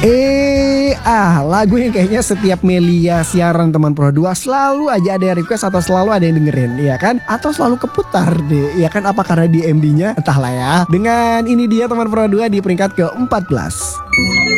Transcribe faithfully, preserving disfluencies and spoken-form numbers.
Eh, ah, lagu yang kayaknya setiap Melia siaran teman Pro dua selalu aja ada yang request atau selalu ada yang dengerin, ya kan? Atau selalu keputar deh, ya kan? Apa karena di M D-nya? Entahlah ya. Dengan ini dia teman Pro dua di peringkat ke empat belas.